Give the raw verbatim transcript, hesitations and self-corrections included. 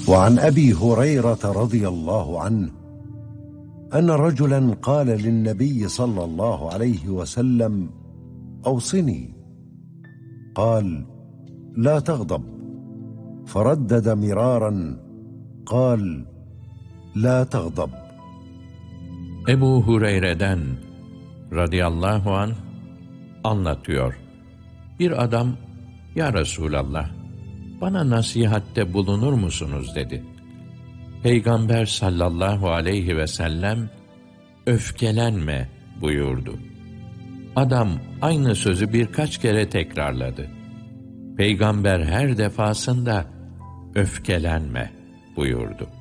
وعن أبي هريرة رضي الله عنه أن رجلا قال للنبي صلى الله عليه وسلم: أوصني. قال: لا تغضب. فردد مرارا قال: لا تغضب. Ebu Hureyre'den radıyallahu anh anlatıyor. Bir adam, "Ya Resulallah, bana nasihatte bulunur musunuz?" dedi. Peygamber sallallahu aleyhi ve sellem, "Öfkelenme" buyurdu. Adam aynı sözü birkaç kere tekrarladı. Peygamber her defasında "Öfkelenme" buyurdu.